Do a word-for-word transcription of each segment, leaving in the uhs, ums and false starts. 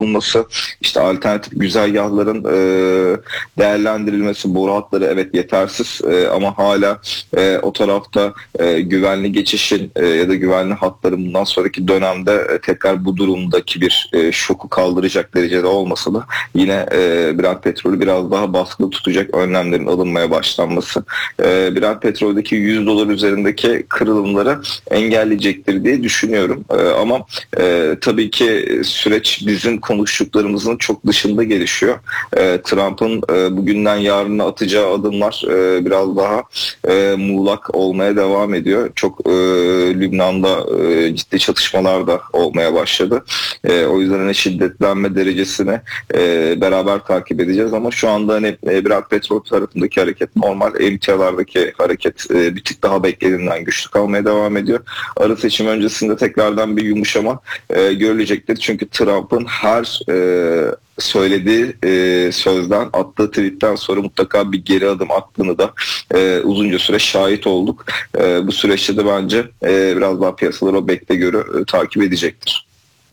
yapılması, işte alternatif güzergahların e, değerlendirilmesi, boru hatları evet yetersiz e, ama hala e, o tarafta e, güvenli geçişin e, ya da güvenli hatların bundan sonraki dönemde e, tekrar bu durumdaki bir e, şoku kaldıracak derecede olmasa da yine e, Brent petrolü biraz daha baskılı tutacak önlemlerin alınmaya başlanması e, Brent petroldeki yüz dolar üzerindeki kırılımları engelleyecektir diye düşünüyorum. E, ama e, tabii ki süreç bizim konuştuklarımızın çok dışında gelişiyor. E, Trump'ın e, bugünden yarına atacağı adımlar e, biraz daha e, muğlak olmaya devam ediyor. Çok e, Lübnan'da e, ciddi çatışmalar da olmaya başladı. E, o yüzden hani şiddetlenme derecesini e, beraber takip edeceğiz ama şu anda hani e, Brent petrol tarafındaki hareket normal, emtialardaki hareket e, bir tık daha beklediğinden güçlü kalmaya devam ediyor. Ara seçim öncesinde tekrardan bir yumuşama e, görülecektir. Çünkü Trump'ın her e, söylediği e, sözden, attığı tweetten sonra mutlaka bir geri adım attığını da e, uzunca süre şahit olduk. E, bu süreçte de bence e, biraz daha piyasalar o bekle göre e, takip edecektir.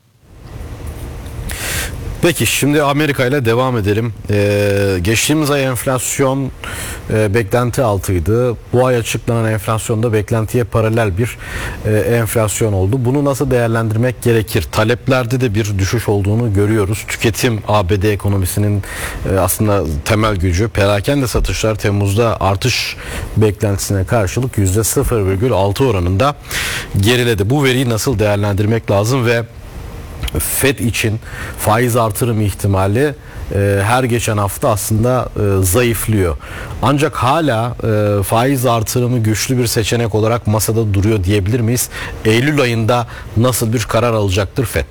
Peki şimdi Amerika ile devam edelim. Ee, geçtiğimiz ay enflasyon e, beklenti altıydı. Bu ay açıklanan enflasyonda beklentiye paralel bir e, enflasyon oldu. Bunu nasıl değerlendirmek gerekir? Taleplerde de bir düşüş olduğunu görüyoruz. Tüketim A B D ekonomisinin e, aslında temel gücü. Perakende satışlar Temmuz'da artış beklentisine karşılık yüzde sıfır virgül altı oranında geriledi. Bu veriyi nasıl değerlendirmek lazım ve Fed için faiz artırım ihtimali e, her geçen hafta aslında e, zayıflıyor. Ancak hala e, faiz artırımı güçlü bir seçenek olarak masada duruyor diyebilir miyiz? Eylül ayında nasıl bir karar alacaktır Fed?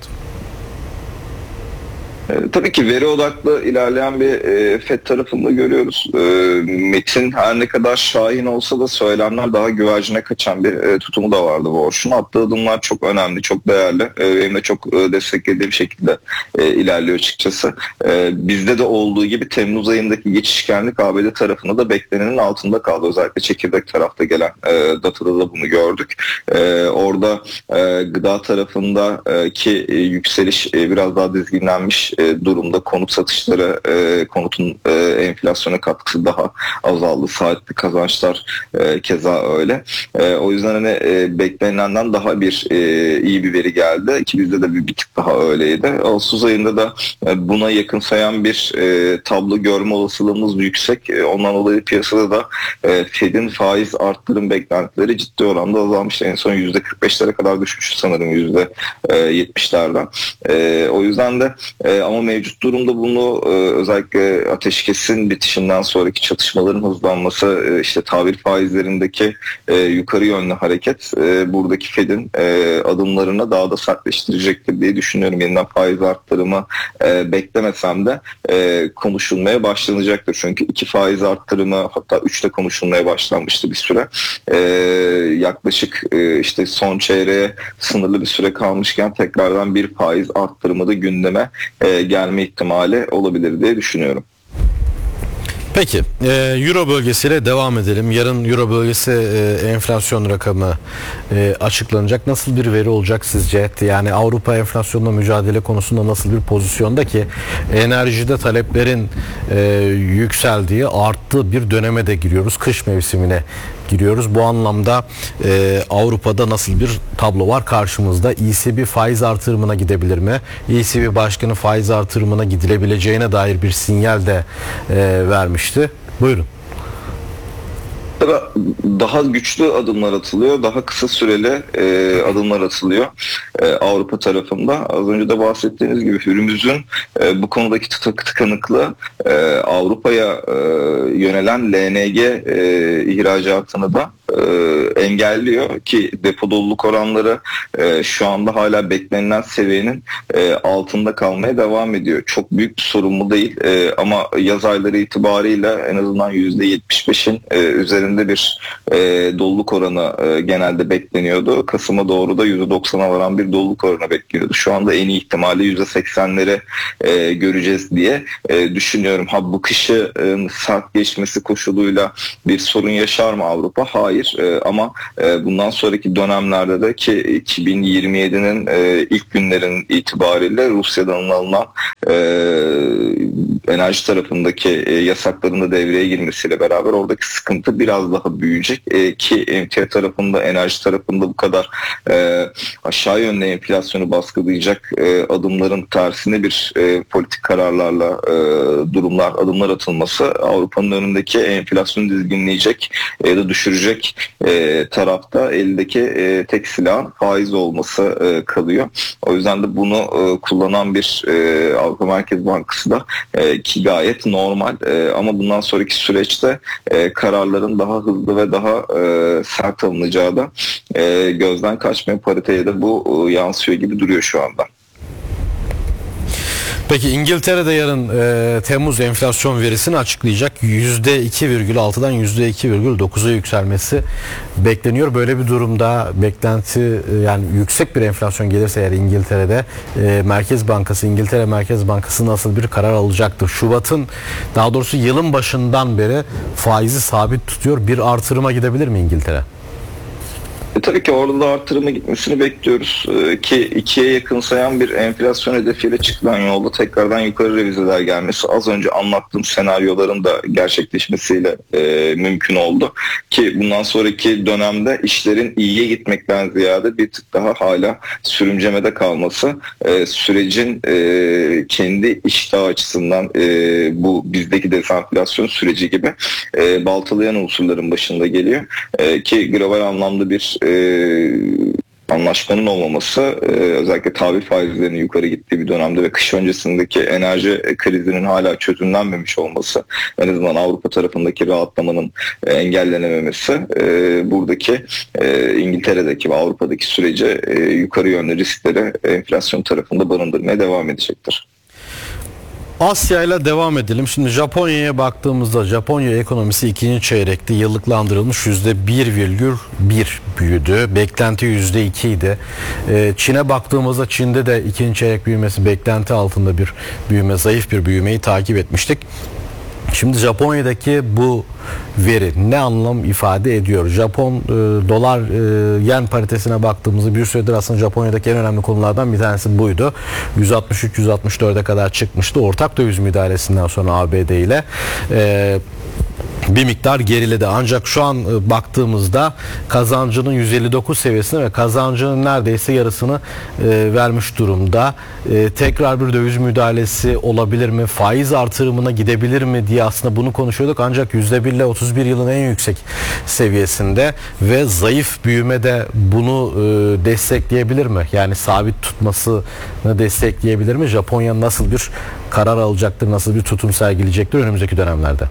E, tabii ki veri odaklı ilerleyen bir e, Fed tarafında görüyoruz. E, Metin her ne kadar şahin olsa da söylemler daha güvercine kaçan bir e, tutumu da vardı Warsh'un. Attığı adımlar çok önemli, çok değerli. E, benim de çok e, desteklediğim şekilde e, ilerliyor açıkçası. E, bizde de olduğu gibi Temmuz ayındaki geçişkenlik A B D tarafında da beklenenin altında kaldı. Özellikle çekirdek tarafta gelen e, datada da bunu gördük. E, orada e, gıda tarafındaki e, yükseliş e, biraz daha dizginlenmiş durumda. Konut satışları, konutun enflasyona katkısı daha azaldı. Saatli kazançlar keza öyle. O yüzden hani beklenenden daha bir iyi bir veri geldi ki bizde de bir, bir tık daha öyleydi. Ağustos ayında da buna yakınsayan bir tablo görme olasılığımız yüksek. Ondan dolayı piyasada da Fed'in faiz arttırım beklentileri ciddi oranda azalmıştı. En son yüzde kırk beşlere kadar düşmüş sanırım yüzde yetmişlerden. O yüzden de ama mevcut durumda bunu e, özellikle ateşkesin bitişinden sonraki çatışmaların hızlanması, e, işte tahvil faizlerindeki e, yukarı yönlü hareket e, buradaki Fed'in e, adımlarını daha da sertleştirecektir diye düşünüyorum. Yeniden faiz arttırımı e, beklemesem de e, konuşulmaya başlanacaktır. Çünkü iki faiz arttırımı, hatta üçte konuşulmaya başlanmıştı bir süre. E, yaklaşık e, işte son çeyreğe sınırlı bir süre kalmışken tekrardan bir faiz arttırımı da gündeme e, gelme ihtimali olabilir diye düşünüyorum. Peki, e, Euro bölgesiyle devam edelim. Yarın Euro bölgesi e, enflasyon rakamı e, açıklanacak. Nasıl bir veri olacak sizce? Yani Avrupa enflasyonla mücadele konusunda nasıl bir pozisyonda ki enerjide taleplerin e, yükseldiği, arttığı bir döneme de giriyoruz. Kış mevsimine giriyoruz. Bu anlamda e, Avrupa'da nasıl bir tablo var karşımızda? E C B faiz artırımına gidebilir mi? E C B Başkanı faiz artırımına gidilebileceğine dair bir sinyal de e, vermişti. Buyurun. Daha güçlü adımlar atılıyor, daha kısa süreli e, adımlar atılıyor e, Avrupa tarafında. Az önce de bahsettiğiniz gibi ürümüzün e, bu konudaki tık tıkanıklığı e, Avrupa'ya e, yönelen L N G e, ihracatını da e, engelliyor ki depo doluluk oranları e, şu anda hala beklenilen seviyenin e, altında kalmaya devam ediyor. Çok büyük bir sorun mu değil e, ama yaz ayları itibariyle en azından yüzde yetmiş beşin e, üzerinde üzerinde bir e, doluluk oranı e, genelde bekleniyordu. Kasım'a doğru da yüzde doksana varan bir doluluk oranı bekleniyordu. Şu anda en iyi ihtimalle yüzde seksenleri e, göreceğiz diye e, düşünüyorum. Ha bu kışı e, sert geçmesi koşuluyla bir sorun yaşar mı Avrupa? Hayır. E, ama e, bundan sonraki dönemlerde de ki iki bin yirmi yedinin e, ilk günlerin itibariyle Rusya'dan alınan e, enerji tarafındaki e, yasakların da devreye girmesiyle beraber oradaki sıkıntı biraz daha büyüyecek e, ki emtia tarafında, enerji tarafında bu kadar e, aşağı yönlü enflasyonu baskılayacak e, adımların tersine bir e, politik kararlarla e, durumlar, adımlar atılması Avrupa'nın önündeki enflasyonu dizginleyecek ya da düşürecek e, tarafta eldeki e, tek silahın faiz olması e, kalıyor. O yüzden de bunu e, kullanan bir e, Avrupa Merkez Bankası da e, ki gayet normal e, ama bundan sonraki süreçte e, kararların daha hızlı ve daha e, sert alınacağı da e, gözden kaçmayan, pariteye de bu e, yansıyor gibi duruyor şu anda. Peki İngiltere'de yarın e, Temmuz enflasyon verisini açıklayacak. yüzde iki virgül altıdan yüzde iki virgül dokuza yükselmesi bekleniyor. Böyle bir durumda beklenti e, yani yüksek bir enflasyon gelirse eğer İngiltere'de e, Merkez Bankası, İngiltere Merkez Bankası nasıl bir karar alacaktır? Şubat'ın, daha doğrusu yılın başından beri faizi sabit tutuyor. Bir artırıma gidebilir mi İngiltere? E, tabii ki orada da artırıma gitmesini bekliyoruz e, ki ikiye yakınsayan bir enflasyon hedefiyle çıkılan yolda tekrardan yukarı revizeler gelmesi az önce anlattığım senaryoların da gerçekleşmesiyle e, mümkün oldu ki bundan sonraki dönemde işlerin iyiye gitmekten ziyade bir tık daha hala sürümcemede kalması e, sürecin e, kendi iştahı açısından e, bu bizdeki dezenflasyon süreci gibi e, baltalayan unsurların başında geliyor e, ki global anlamda bir e, anlaşmanın olmaması e, özellikle tahvil faizlerinin yukarı gittiği bir dönemde ve kış öncesindeki enerji krizinin hala çözümlenmemiş olması, en azından Avrupa tarafındaki rahatlamanın e, engellenememesi e, buradaki e, İngiltere'deki ve Avrupa'daki sürece e, yukarı yönlü riskleri enflasyon tarafında barındırmaya devam edecektir. Asya ile devam edelim. Şimdi Japonya'ya baktığımızda Japonya ekonomisi ikinci çeyrekte yıllıklandırılmış yüzde bir virgül bir büyüdü. Beklenti yüzde iki idi. Çin'e baktığımızda Çin'de de ikinci çeyrek büyümesi beklenti altında bir büyüme, zayıf bir büyümeyi takip etmiştik. Şimdi Japonya'daki bu veri ne anlam ifade ediyor? Japon e, dolar e, yen paritesine baktığımızda bir süredir aslında Japonya'daki en önemli konulardan bir tanesi buydu. yüz altmış üç yüz altmış dörde kadar çıkmıştı. Ortak döviz müdahalesinden sonra A B D ile e, bir miktar geriledi. Ancak şu an baktığımızda kazancının yüz elli dokuz seviyesine ve kazancının neredeyse yarısını e, vermiş durumda. E, tekrar bir döviz müdahalesi olabilir mi? Faiz artırımına gidebilir mi diye aslında bunu konuşuyorduk. Ancak yüzde bir ile otuz bir yılın en yüksek seviyesinde ve zayıf büyüme de bunu e, destekleyebilir mi? Yani sabit tutmasını destekleyebilir mi? Japonya nasıl bir karar alacaktır? Nasıl bir tutum sergileyecektir önümüzdeki dönemlerde?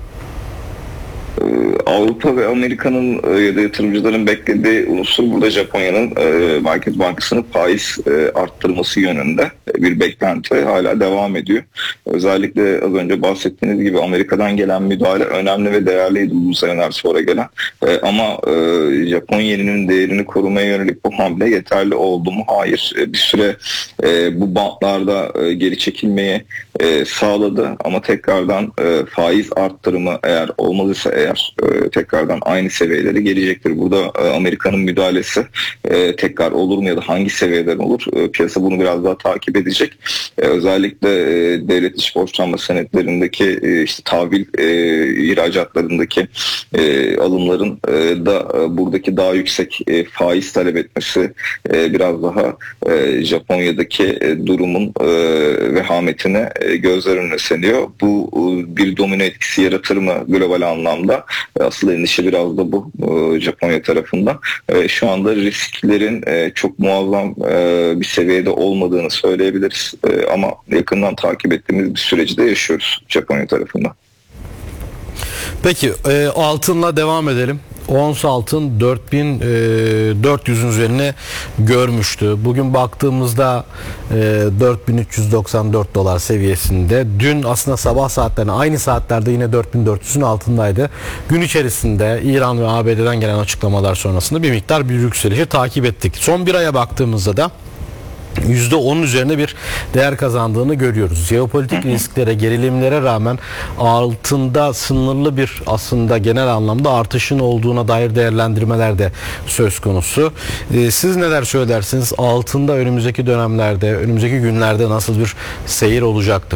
Avrupa ve Amerika'nın ya da yatırımcıların beklediği unsur burada Japonya'nın Merkez Bankası'nın faiz arttırması yönünde bir beklenti hala devam ediyor. Özellikle az önce bahsettiğiniz gibi Amerika'dan gelen müdahale önemli ve değerliydi uzun seneler sonra gelen. Ama Japon yeninin değerini korumaya yönelik bu hamle yeterli oldu mu? Hayır. Bir süre bu bantlarda geri çekilmeyi sağladı ama tekrardan faiz arttırımı eğer olmadıysa eğer tekrardan aynı seviyelere gelecektir. Burada Amerika'nın müdahalesi tekrar olur mu ya da hangi seviyeden olur? Piyasa bunu biraz daha takip edecek. Özellikle devlet iş borçlanma senetlerindeki işte tahvil ihracatlarındaki alımların da buradaki daha yüksek faiz talep etmesi biraz daha Japonya'daki durumun vehametine gözler önüne seriyor. Bu bir domino etkisi yaratır mı global anlamda? Asıl endişe biraz da bu Japonya tarafında. Şu anda risklerin çok muazzam bir seviyede olmadığını söyleyebiliriz. Ama yakından takip ettiğimiz bir süreci de yaşıyoruz Japonya tarafında. Peki altınla devam edelim. ons altın dört bin dört yüzün üzerine görmüştü. Bugün baktığımızda dört bin üç yüz doksan dört dolar seviyesinde. Dün aslında sabah saatlerinde aynı saatlerde yine dört bin dört yüzün altındaydı. Gün içerisinde İran ve A B D'den gelen açıklamalar sonrasında bir miktar bir yükselişi takip ettik. Son bir aya baktığımızda da yüzde onun üzerine bir değer kazandığını görüyoruz. Jeopolitik risklere, gerilimlere rağmen altında sınırlı bir aslında genel anlamda artışın olduğuna dair değerlendirmeler de söz konusu. Ee, siz neler söylersiniz? Altında önümüzdeki dönemlerde, önümüzdeki günlerde nasıl bir seyir olacaktır?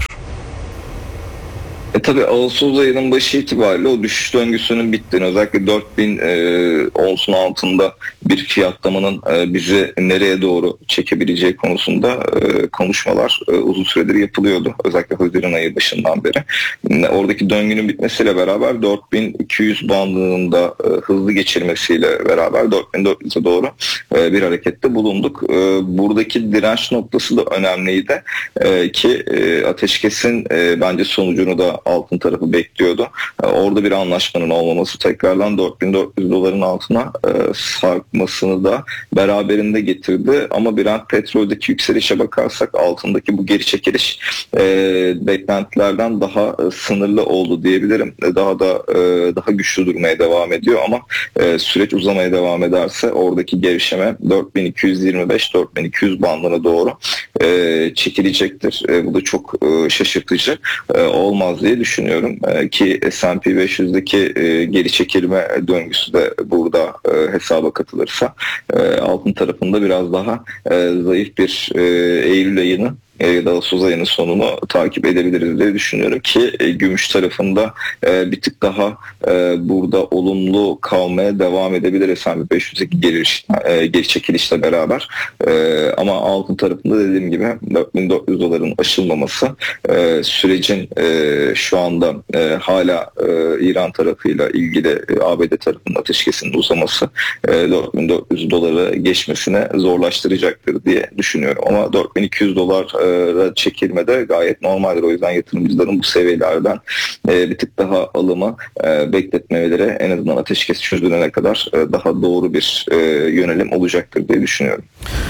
E tabii Ağustos ayının başı itibariyle o düşüş döngüsünün bittiğini, özellikle dört bin e, onsun altında bir fiyatlamanın e, bizi nereye doğru çekebileceği konusunda e, konuşmalar e, uzun süredir yapılıyordu. Özellikle Haziran ayı başından beri. E, oradaki döngünün bitmesiyle beraber dört bin iki yüz bandında e, hızlı geçirmesiyle beraber dört bin dört yüze doğru e, bir harekette bulunduk. E, buradaki direnç noktası da önemliydi e, ki e, ateşkesin e, bence sonucunu da altın tarafı bekliyordu. Orada bir anlaşmanın olmaması tekrardan dört bin dört yüz doların altına e, sarkmasını da beraberinde getirdi. Ama Brent petroldeki yükselişe bakarsak altındaki bu geri çekiliş e, beklentilerden daha e, sınırlı oldu diyebilirim. E, daha da e, daha güçlü durmaya devam ediyor ama e, süreç uzamaya devam ederse oradaki gevşeme dört bin iki yüz yirmi beş dört bin iki yüz bandına doğru e, çekilecektir. E, bu da çok e, şaşırtıcı e, olmaz diye düşünüyorum ee, ki S and P beş yüzdeki e, geri çekilme döngüsü de burada e, hesaba katılırsa e, altın tarafında biraz daha e, zayıf bir e, Eylül ayını ya da Ağustos ayının sonunu takip edebiliriz diye düşünüyorum ki e, gümüş tarafında e, bir tık daha e, burada olumlu kalmaya devam edebilir S and P beş yüzdeki geri, e, geri çekilişle beraber e, ama altın tarafında dediğim gibi dört bin dört yüz doların aşılmaması e, sürecin e, şu anda e, hala e, İran tarafıyla ilgili e, A B D tarafının ateşkesinin uzaması e, dört bin dört yüz doları geçmesine zorlaştıracaktır diye düşünüyorum ama dört bin iki yüz dolar e, çekilme de gayet normaldir. O yüzden yatırımcıların bu seviyelerden e, bir tık daha alımı e, bekletmemeleri en azından ateşkes çözülene kadar e, daha doğru bir e, yönelim olacaktır diye düşünüyorum.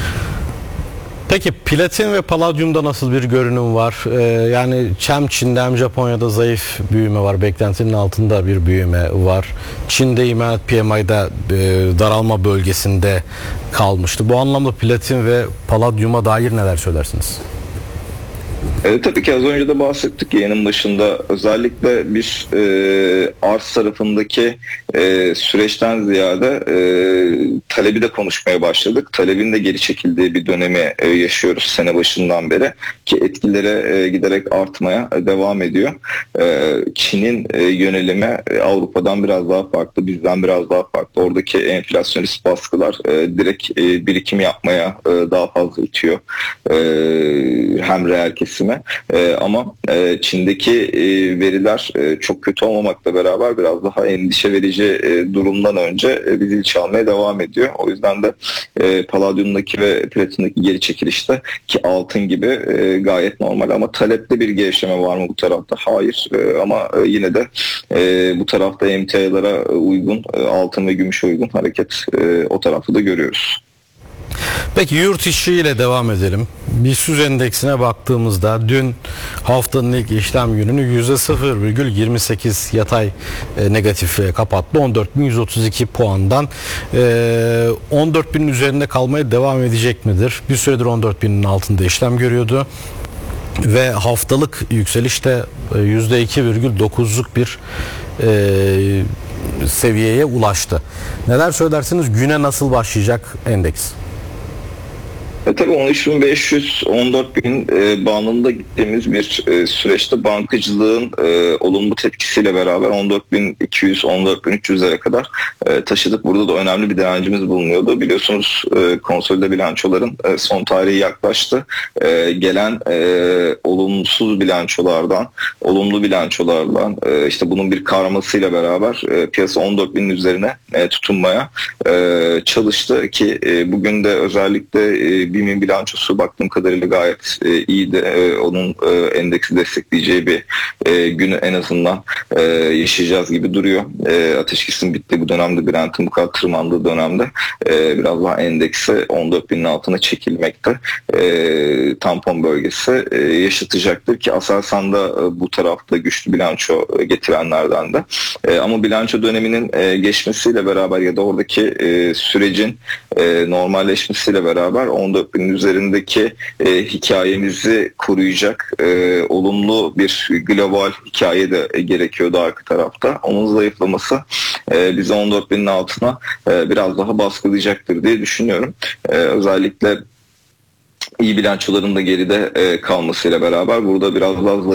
Peki platin ve paladyumda nasıl bir görünüm var? Ee, yani hem Çin'de hem Japonya'da zayıf büyüme var. Beklentinin altında bir büyüme var. Çin'de imalat P M I'da e, daralma bölgesinde kalmıştı. Bu anlamda platin ve paladyuma dair neler söylersiniz? E, tabii ki az önce de bahsettik yayının başında. Özellikle biz e, arz tarafındaki e, süreçten ziyade e, talebi de konuşmaya başladık. Talebin de geri çekildiği bir dönemi e, yaşıyoruz sene başından beri ki etkilere e, giderek artmaya e, devam ediyor. E, Çin'in e, yönelimi e, Avrupa'dan biraz daha farklı, bizden biraz daha farklı. Oradaki enflasyonist baskılar e, direkt e, birikim yapmaya e, daha fazla itiyor. E, hem reel kesime. E, ama e, Çin'deki e, veriler e, çok kötü olmamakla beraber biraz daha endişe verici e, durumdan önce e, bir zil çalmaya devam ediyor. O yüzden de e, paladyumdaki ve platindeki geri çekilişte ki altın gibi e, gayet normal ama talepte bir gevşeme var mı bu tarafta? Hayır. E, ama e, yine de e, bu tarafta emtialara uygun, e, altın ve gümüşe uygun hareket e, o tarafta da görüyoruz. Peki yurt içi ile devam edelim. BIST endeksine baktığımızda dün haftanın ilk işlem gününü yüzde sıfır virgül yirmi sekiz yatay e, negatif e, kapattı. on dört bin yüz otuz iki puandan e, on dört binin üzerinde kalmaya devam edecek midir? Bir süredir on dört binin altında işlem görüyordu. Ve haftalık yükselişte e, yüzde iki virgül dokuzluk bir e, seviyeye ulaştı. Neler söylersiniz? Güne nasıl başlayacak endeks? E tabii on üç bin beş yüz on dört bin e, bandında gittiğimiz bir e, süreçte bankacılığın e, olumlu tepkisiyle beraber on dört bin iki yüz on dört bin üç yüzlere kadar e, taşıdık. Burada da önemli bir direncimiz bulunuyordu. Biliyorsunuz e, konsolide bilançoların e, son tarihi yaklaştı. E, gelen e, olumsuz bilançolardan, olumlu bilançolardan e, işte bunun bir karmasıyla beraber e, piyasa on dört binin üzerine e, tutunmaya e, çalıştı ki e, bugün de özellikle e, BİM'in bilançosu baktığım kadarıyla gayet e, iyiydi. E, onun e, endeksi destekleyeceği bir e, günü en azından e, yaşayacağız gibi duruyor. E, ateşkesin bitti bu dönemde, Brent'in bu kadar tırmandığı dönemde e, biraz daha endeksi on dört binin altına çekilmekte. E, tampon bölgesi e, yaşatacaktır ki Aselsan da e, bu tarafta güçlü bilanço e, getirenlerden de. E, ama bilanço döneminin e, geçmesiyle beraber ya da oradaki e, sürecin e, normalleşmesiyle beraber on dört binin üzerindeki e, hikayemizi koruyacak e, olumlu bir global hikaye de e, gerekiyordu arka tarafta. Onun zayıflaması e, bizi on dört binin altına e, biraz daha baskılayacaktır diye düşünüyorum. E, özellikle iyi bilançoların da geride e, kalmasıyla beraber burada biraz daha